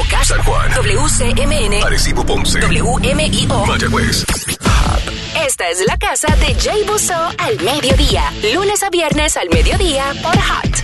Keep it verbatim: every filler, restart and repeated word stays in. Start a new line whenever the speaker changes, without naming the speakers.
Moca,
San Juan,
W C M N,
Arecibo, Ponce,
W M I O,
Mayagüez.
Esta es la casa de Jay Busso al mediodía, lunes a viernes al mediodía por Hot